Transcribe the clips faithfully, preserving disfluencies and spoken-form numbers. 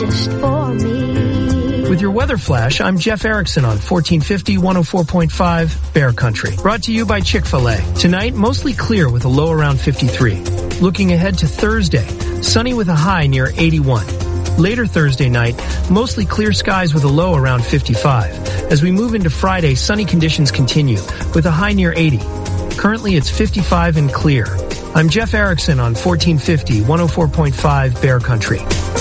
For me. With your weather flash, I'm Jeff Erickson on fourteen fifty, one oh four point five Bear Country. Brought to you by Chick-fil-A. Tonight, mostly clear with a low around fifty-three. Looking ahead to Thursday, sunny with a high near eighty-one. Later Thursday night, mostly clear skies with a low around fifty-five. As we move into Friday, sunny conditions continue with a high near eighty. Currently, it's fifty-five and clear. I'm Jeff Erickson on fourteen fifty, one oh four point five Bear Country.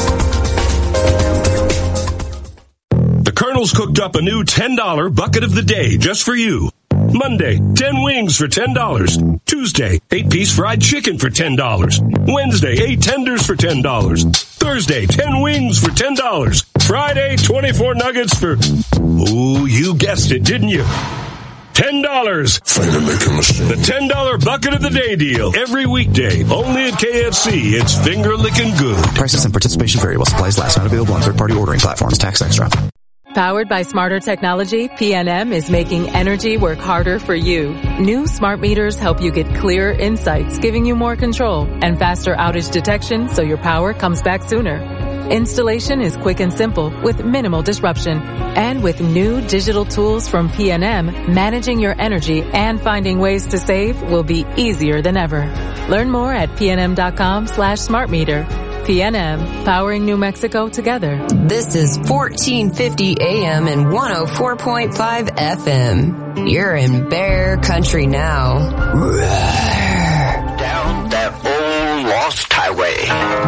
The Colonel's cooked up a new ten dollar bucket of the day just for you. Monday, ten wings for ten dollars. Tuesday, eight piece fried chicken for ten dollars. Wednesday, eight tenders for ten dollars. Thursday, ten wings for ten dollars. Friday, twenty-four nuggets for, oh, you guessed it, didn't you? ten dollars. Finger licking machine. The ten dollar bucket of the day deal. Every weekday, only at K F C. It's finger licking good. Prices and participation vary while supplies last. Not available on third-party ordering platforms. Tax extra. Powered by smarter technology, P N M is making energy work harder for you. New smart meters help you get clearer insights, giving you more control and faster outage detection so your power comes back sooner. Installation is quick and simple with minimal disruption. And with new digital tools from P N M, managing your energy and finding ways to save will be easier than ever. Learn more at pnm.com slash smart meter. P N M, powering New Mexico together. This is fourteen fifty A M and one oh four point five F M. You're in Bear Country now. Down that old lost highway.